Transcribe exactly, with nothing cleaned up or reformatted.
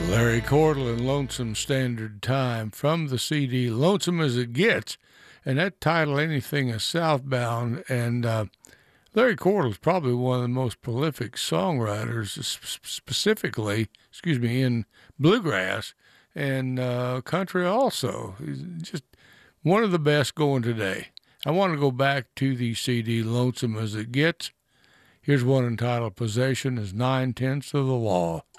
Larry Cordell and Lonesome Standard Time from the C D Lonesome as It Gets, and that title, Anything is Southbound. And uh, Larry Cordell is probably one of the most prolific songwriters, specifically, excuse me, in bluegrass and uh, country also. He's just one of the best going today. I want to go back to the C D Lonesome as It Gets. Here's one entitled Possession is Nine-Tenths of the Law.